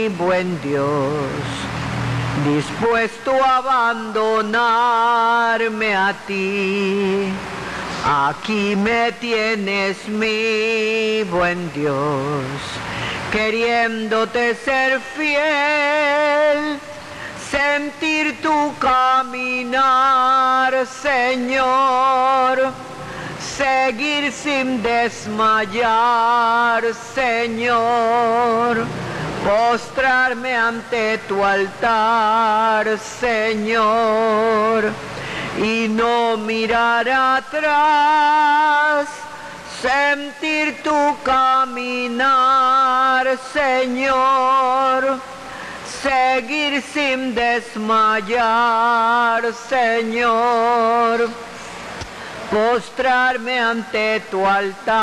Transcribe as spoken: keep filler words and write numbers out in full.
buen Dios, dispuesto a abandonarme a ti. Aquí me tienes, mi buen Dios, queriéndote ser fiel, sentir tu caminar, Señor, seguir sin desmayar, Señor, postrarme ante tu altar, Señor, y no mirar atrás, sentir tu caminar, Señor, seguir sin desmayar, Señor, postrarme ante tu altar.